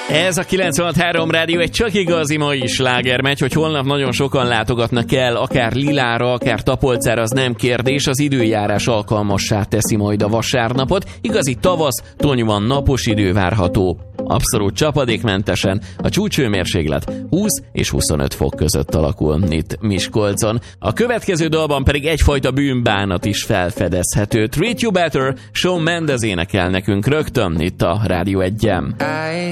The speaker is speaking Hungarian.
Ez a 96.3 rádió egy csak igazi mai sláger megy, hogy holnap nagyon sokan látogatnak el, akár Lilára, akár Tapolcára, az nem kérdés, az időjárás alkalmassá teszi majd a vasárnapot. Igazi tavasz, tonyvan napos idő várható. Abszolút csapadékmentesen, a csúcshőmérséklet 20 és 25 fok között alakul itt Miskolcon. A következő dalban pedig egyfajta bűnbánat is felfedezhető. Treat You Better, Shawn Mendes énekel nekünk rögtön itt a Rádió 1-en.